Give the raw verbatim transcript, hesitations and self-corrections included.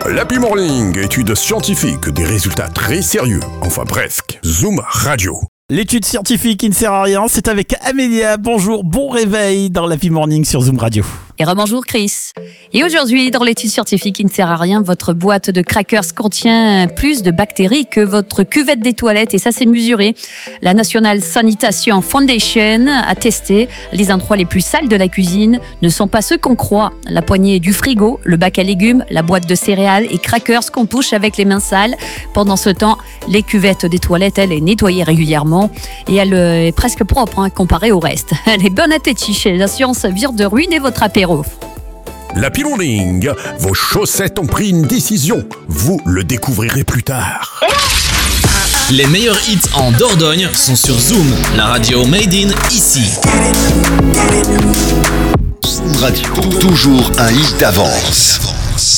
L'Happy Morning, études scientifiques, des résultats très sérieux. Enfin bref, Zoom Radio. L'étude scientifique qui ne sert à rien, c'est avec Amélia. Bonjour, bon réveil dans l'Happy Morning sur Zoom Radio. Et rebonjour Chris. Et aujourd'hui, dans l'étude scientifique qui ne sert à rien, votre boîte de crackers contient plus de bactéries que votre cuvette des toilettes, et ça c'est mesuré. La National Sanitation Foundation a testé les endroits les plus sales de la cuisine ne sont pas ceux qu'on croit. La poignée du frigo, le bac à légumes, la boîte de céréales et crackers qu'on touche avec les mains sales. Pendant ce temps, les cuvettes des toilettes, elle est nettoyée régulièrement et elle est presque propre hein, comparée au reste. Elle est bonne appétit, la science vient de ruiner votre apéro. L'Happy Morning, vos chaussettes ont pris une décision. Vous le découvrirez plus tard. Les meilleurs hits en Dordogne sont sur Zoom, la radio made in ici. Zoom Radio, toujours un hit d'avance.